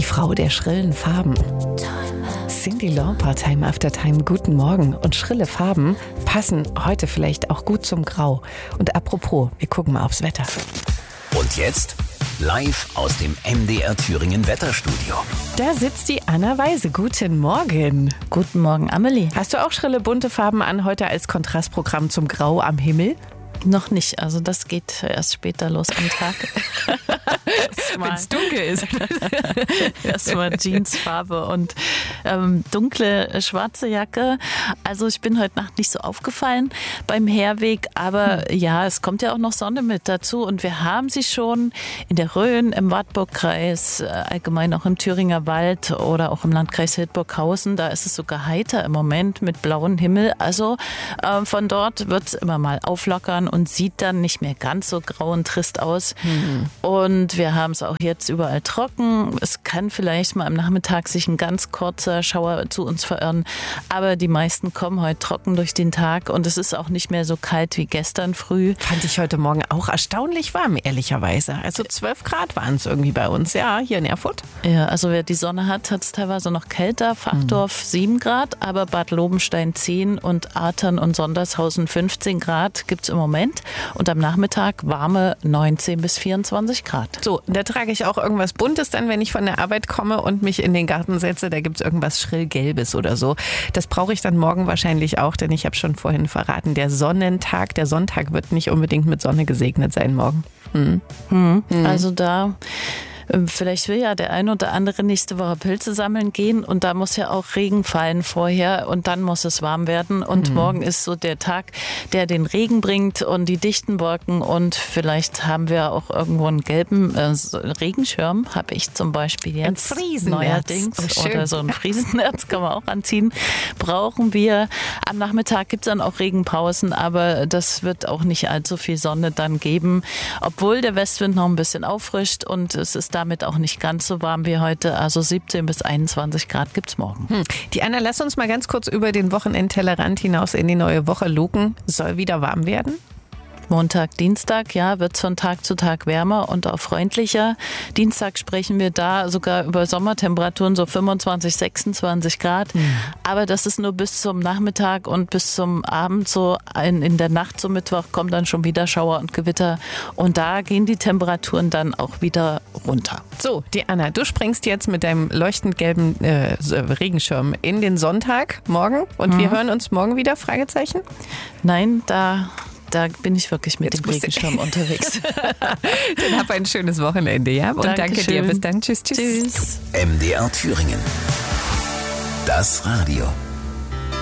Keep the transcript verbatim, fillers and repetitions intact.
Die Frau der schrillen Farben. Cyndi Lauper, Time After Time, guten Morgen. Und schrille Farben passen heute vielleicht auch gut zum Grau. Und apropos, wir gucken mal aufs Wetter. Und jetzt live aus dem M D R Thüringen Wetterstudio. Da sitzt die Anna Weise. Guten Morgen. Guten Morgen, Amelie. Hast du auch schrille bunte Farben an heute als Kontrastprogramm zum Grau am Himmel? Noch nicht, also das geht erst später los am Tag. Wenn es dunkel ist. Erstmal Jeansfarbe und ähm, dunkle schwarze Jacke. Also ich bin heute Nacht nicht so aufgefallen beim Herweg, aber hm. ja, es kommt ja auch noch Sonne mit dazu und wir haben sie schon in der Rhön, im Wartburgkreis, allgemein auch im Thüringer Wald oder auch im Landkreis Hildburghausen. Da ist es sogar heiter im Moment mit blauem Himmel. Also äh, von dort wird es immer mal auflockern und sieht dann nicht mehr ganz so grau und trist aus. Mhm. Und wir haben es auch jetzt überall trocken. Es kann vielleicht mal am Nachmittag sich ein ganz kurzer Schauer zu uns verirren, aber die meisten kommen heute trocken durch den Tag und es ist auch nicht mehr so kalt wie gestern früh. Fand ich heute Morgen auch erstaunlich warm, ehrlicherweise. Also zwölf Grad waren es irgendwie bei uns, ja, hier in Erfurt. Ja, also wer die Sonne hat, hat es teilweise noch kälter. Fachdorf mhm. sieben Grad, aber Bad Lobenstein zehn und Artern und Sondershausen fünfzehn Grad gibt es im Moment. Und am Nachmittag warme neunzehn bis vierundzwanzig Grad. So, da trage ich auch irgendwas Buntes dann, wenn ich von der Arbeit komme und mich in den Garten setze. Da gibt es irgendwas schrill-Gelbes oder so. Das brauche ich dann morgen wahrscheinlich auch, denn ich habe schon vorhin verraten, der Sonnentag, der Sonntag wird nicht unbedingt mit Sonne gesegnet sein morgen. Hm. Hm. Hm. Also da... Vielleicht will ja der eine oder andere nächste Woche Pilze sammeln gehen und da muss ja auch Regen fallen vorher und dann muss es warm werden und mhm. morgen ist so der Tag, der den Regen bringt und die dichten Wolken und vielleicht haben wir auch irgendwo einen gelben äh, Regenschirm, habe ich zum Beispiel jetzt ein neuerdings oh, oder so ein Friesennerz kann man auch anziehen, brauchen wir. Am Nachmittag gibt es dann auch Regenpausen, aber das wird auch nicht allzu viel Sonne dann geben, obwohl der Westwind noch ein bisschen auffrischt und es ist damit auch nicht ganz so warm wie heute. Also siebzehn bis einundzwanzig Grad gibt es morgen. Hm. Die Anna, lass uns mal ganz kurz über den Wochenendtellerrand hinaus in die neue Woche luken. Soll wieder warm werden? Montag, Dienstag, ja, wird es von Tag zu Tag wärmer und auch freundlicher. Dienstag sprechen wir da sogar über Sommertemperaturen, so fünfundzwanzig, sechsundzwanzig Grad. Mhm. Aber das ist nur bis zum Nachmittag und bis zum Abend so in, in der Nacht zum Mittwoch kommen dann schon wieder Schauer und Gewitter. Und da gehen die Temperaturen dann auch wieder runter. So, die Anna, du springst jetzt mit deinem leuchtend gelben äh, Regenschirm in den Sonntag morgen und mhm. wir hören uns morgen wieder, Fragezeichen? Nein, da... Da bin ich wirklich mit Jetzt dem Regenschirm unterwegs. Dann hab ein schönes Wochenende, ja? Und Dankeschön. Danke dir. Bis dann. Tschüss, tschüss. Tschüss. M D R Thüringen. Das Radio.